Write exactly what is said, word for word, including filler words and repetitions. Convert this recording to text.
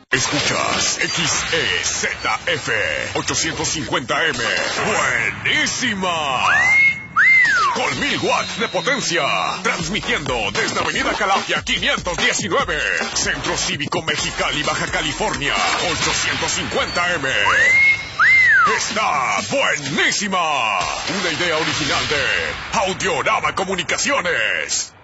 Escuchas X E Z F ochocientos cincuenta M. ¡Buenísima! Con mil watts de potencia. Transmitiendo desde Avenida Calafia quinientos diecinueve. Centro Cívico Mexicali, Baja California. ochocientos cincuenta M. Está buenísima. Una idea original de Audiorama Comunicaciones.